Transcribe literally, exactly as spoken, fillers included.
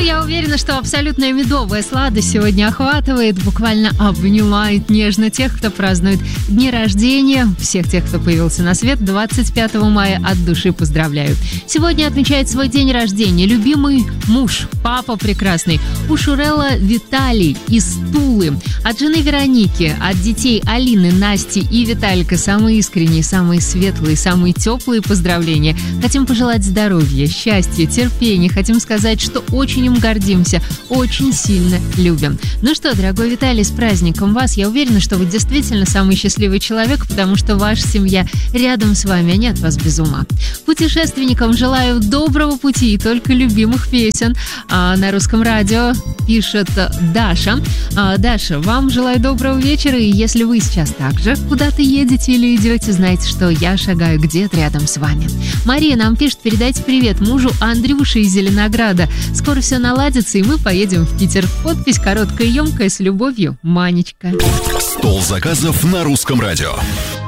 я уверена, что абсолютная медовая сладость сегодня охватывает, буквально обнимает нежно тех, кто празднует дни рождения, всех тех, кто появился на свет двадцать пятого мая, от души поздравляю. Сегодня отмечает свой день рождения любимый муж, папа прекрасный, у Шурелла Виталий из Тулы. От жены Вероники, от детей Алины, Насти и Виталика самые искренние, самые светлые, самые теплые поздравления. Хотим пожелать здоровья, счастья, терпения. Хотим сказать, что очень им гордимся, очень сильно любим. Ну что, дорогой Виталий, с праздником вас. Я уверена, что вы действительно самый счастливый человек, потому что ваша семья рядом с вами, они от вас без ума. Путешественникам желаю доброго пути и только любимых песен. А на Русском радио пишет Даша. А, Даша, вам желаю доброго вечера, и если вы сейчас также куда-то едете или идете, знайте, что я шагаю где-то рядом с вами. Мария нам пишет: передайте привет мужу Андрюше из Зеленограда. Скоро все наладится, и мы поедем в Питер. Подпись короткая и емкая, с любовью, Манечка. Стол заказов на Русском радио.